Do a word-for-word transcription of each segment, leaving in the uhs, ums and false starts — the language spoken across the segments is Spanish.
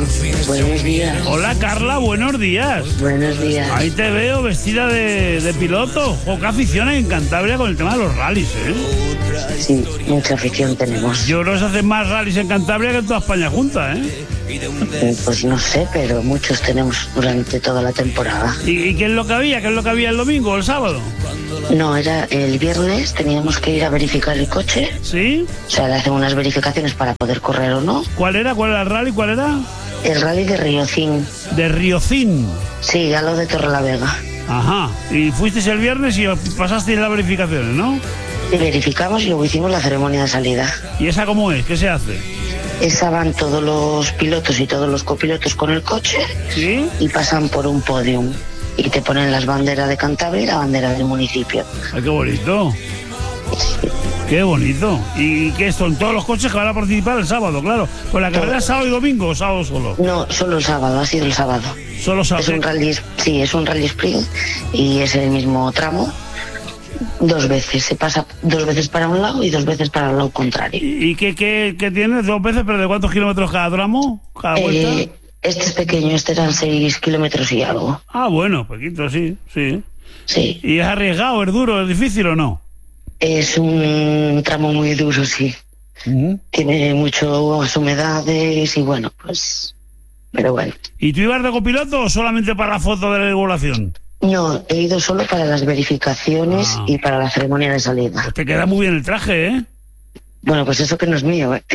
Buenos días. Hola Carla, buenos días. Buenos días. Ahí te veo vestida de, de piloto. O qué afición hay en Cantabria con el tema de los rallies, ¿eh? Sí, mucha afición tenemos. Yo creo que se hacen más rallies en Cantabria que en toda España junta, ¿eh? Pues no sé, pero muchos tenemos durante toda la temporada. ¿Y, y qué es lo que había? ¿Qué es lo que había el domingo o el sábado? No, era el viernes, teníamos que ir a verificar el coche. ¿Sí? O sea, le hacen unas verificaciones para poder correr o no. ¿Cuál era? ¿Cuál era el rally? ¿Cuál era? El rally de Riocín. De Riocín. Sí, a lo de Torrelavega. Ajá. Y fuisteis el viernes y pasasteis las verificaciones, ¿no? Y verificamos y luego hicimos la ceremonia de salida. ¿Y esa cómo es? ¿Qué se hace? Esa van todos los pilotos y todos los copilotos con el coche. ¿Sí? Y pasan por un podium. Y te ponen las banderas de Cantabria y la bandera del municipio. ¡Ay, qué bonito! ¡Qué bonito! ¿Y qué son todos los coches que van a participar el sábado, claro? Pues la carrera es sábado y domingo, o sábado solo. No, solo el sábado, ha sido el sábado. Solo sábado. Es un rally, sí, es un rally sprint y es el mismo tramo. Dos veces, se pasa dos veces para un lado y dos veces para el lado contrario. ¿Y qué, qué, qué tienes? ¿Dos veces? ¿Pero de cuántos kilómetros cada tramo? ¿Cada vuelta? Eh, este es pequeño, este eran seis kilómetros y algo. Ah, bueno, poquito, sí, sí. Sí. ¿Y es arriesgado, es duro, es difícil o no? Es un tramo muy duro, sí. Uh-huh. Tiene muchas humedades y bueno, pues... Pero bueno. ¿Y tú ibas de copiloto o solamente para la foto de la regulación? No, he ido solo para las verificaciones ah. y para la ceremonia de salida. Pues te queda muy bien el traje, ¿eh? Bueno, pues eso que no es mío, ¿eh?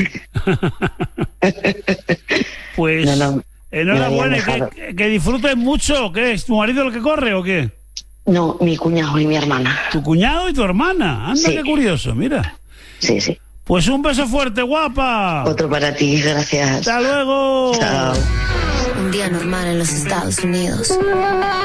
Pues no, no, enhorabuena, que, que disfrutes mucho. ¿Qué es? ¿Tu marido el que corre o qué? No, mi cuñado y mi hermana. ¿Tu cuñado y tu hermana? Anda, sí. Qué curioso, mira. Sí, sí. Pues un beso fuerte, guapa. Otro para ti, gracias. Hasta luego. Chao. Un día normal en los Estados Unidos.